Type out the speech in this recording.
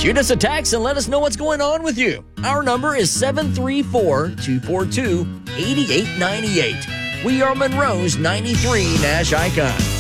Shoot us a text and let us know what's going on with you. Our number is 734-242-8898. We are Monroe's 93 Nash Icon.